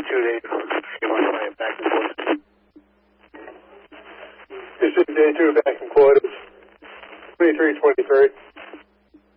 days. Give my client back and forth. This is day 2 back in quarters. 2323.